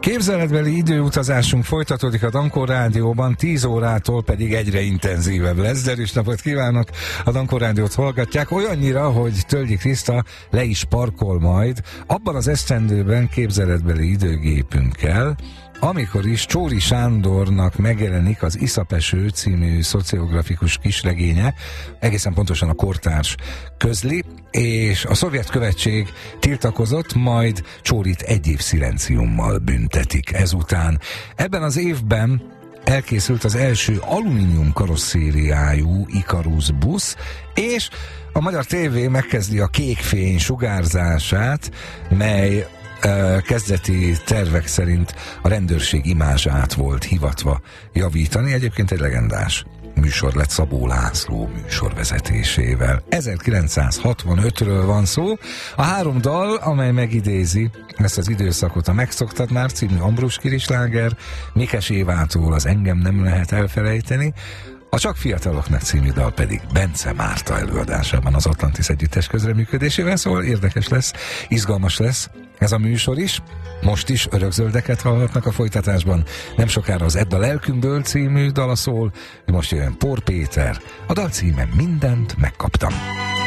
Képzeletbeli időutazásunk folytatódik a Dankó Rádióban, 10 órától pedig egyre intenzívebb lesz. Derűs napot kívánok! A Dankó Rádiót hallgatják olyannyira, hogy Tölgyi Kriszta le is parkol majd abban az esztendőben képzeletbeli időgépünkkel, amikor is Csóri Sándornak megjelenik az Iszapeső című szociografikus kisregénye, egészen pontosan a kortárs közli, és a szovjet követség tiltakozott, majd Csórit 1 év szilenciummal büntetik ezután. Ebben az évben elkészült az első alumínium karosszériájú Ikarus busz, és a Magyar TV megkezdi a kékfény sugárzását, mely kezdeti tervek szerint a rendőrség imázsát volt hivatva javítani. Egyébként egy legendás műsor lett Szabó László műsorvezetésével. 1965-ről van szó. A 3 dal, amely megidézi ezt az időszakot, a Megszoktad már című Ambrus Kiri sláger, Mikes Évától az Engem nem lehet elfelejteni, a Csak fiataloknak című dal pedig Bence Márta előadásában az Atlantis Együttes közreműködésével, szóval érdekes lesz, izgalmas lesz ez a műsor is. Most is örökzöldeket hallhatnak a folytatásban, nem sokára az Edd a lelkünkből című dala szól, most jön Pór Péter, a dal címe Mindent megkaptam.